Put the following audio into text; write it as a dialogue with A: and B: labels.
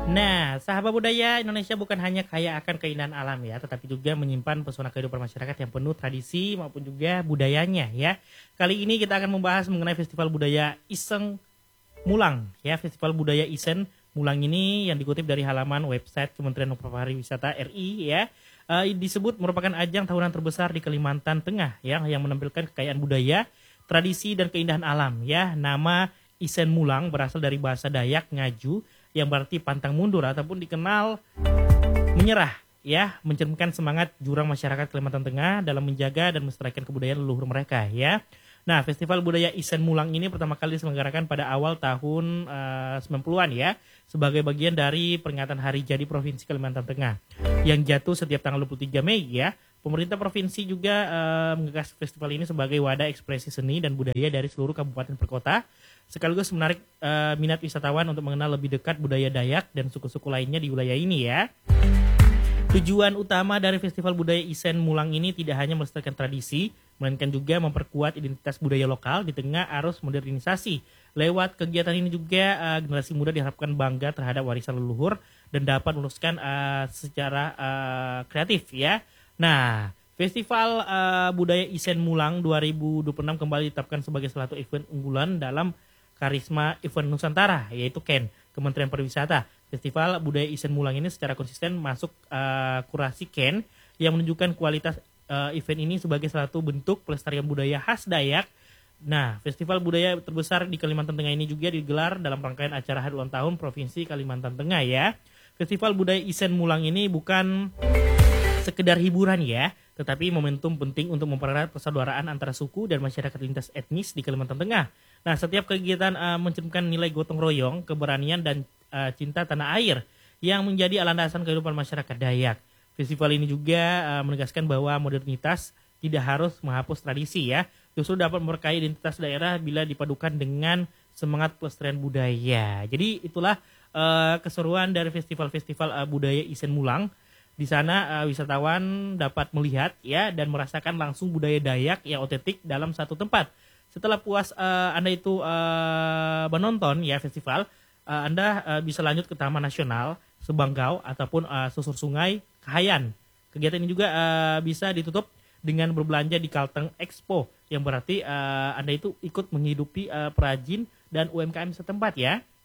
A: Nah, sahabat budaya Indonesia bukan hanya kaya akan keindahan alam ya, tetapi juga menyimpan pesona kehidupan masyarakat yang penuh tradisi maupun juga budayanya ya. Kali ini kita akan membahas mengenai Festival Budaya Iseng Mulang ya. Festival Budaya Isen Mulang ini yang dikutip dari halaman website Kementerian Pariwisata RI ya. Disebut merupakan ajang tahunan terbesar di Kalimantan Tengah ya, yang menampilkan kekayaan budaya, tradisi dan keindahan alam ya. Nama Isen Mulang berasal dari bahasa Dayak Ngaju yang berarti pantang mundur ataupun dikenal menyerah ya, mencerminkan semangat jurang masyarakat Kalimantan Tengah dalam menjaga dan melestarikan kebudayaan leluhur mereka ya. Nah, Festival Budaya Isen Mulang ini pertama kali diselenggarakan pada awal tahun 90-an ya, sebagai bagian dari peringatan Hari Jadi Provinsi Kalimantan Tengah yang jatuh setiap tanggal 23 Mei ya. Pemerintah provinsi juga menggagas festival ini sebagai wadah ekspresi seni dan budaya dari seluruh kabupaten per kota, sekaligus menarik minat wisatawan untuk mengenal lebih dekat budaya Dayak dan suku-suku lainnya di wilayah ini ya. Tujuan utama dari Festival Budaya Isen Mulang ini tidak hanya melestarikan tradisi, melainkan juga memperkuat identitas budaya lokal di tengah arus modernisasi. Lewat kegiatan ini juga generasi muda diharapkan bangga terhadap warisan leluhur dan dapat meneruskan secara kreatif ya. Nah, Festival Budaya Isen Mulang 2026 kembali ditetapkan sebagai salah satu event unggulan dalam Karisma Event Nusantara, yaitu KEN, Kementerian Pariwisata. Festival Budaya Isen Mulang ini secara konsisten masuk kurasi KEN yang menunjukkan kualitas event ini sebagai salah satu bentuk pelestarian budaya khas Dayak. Nah, festival budaya terbesar di Kalimantan Tengah ini juga digelar dalam rangkaian acara hari ulang tahun Provinsi Kalimantan Tengah ya. Festival Budaya Isen Mulang ini bukan sekedar hiburan ya, tetapi momentum penting untuk mempererat persaudaraan antara suku dan masyarakat lintas etnis di Kalimantan Tengah. Nah, setiap kegiatan mencerminkan nilai gotong royong, keberanian dan cinta tanah air yang menjadi landasan kehidupan masyarakat Dayak. Festival ini juga menegaskan bahwa modernitas tidak harus menghapus tradisi ya, justru dapat memperkaya identitas daerah bila dipadukan dengan semangat pelestarian budaya. Jadi itulah keseruan dari festival-festival budaya Isen Mulang. Di sana wisatawan dapat melihat ya dan merasakan langsung budaya Dayak yang otentik dalam satu tempat. Setelah puas Anda itu menonton ya festival, Anda bisa lanjut ke Taman Nasional Sebanggau ataupun susur sungai Kahayan. Kegiatan ini juga bisa ditutup dengan berbelanja di Kalteng Expo, yang berarti Anda itu ikut menghidupi perajin dan UMKM setempat ya.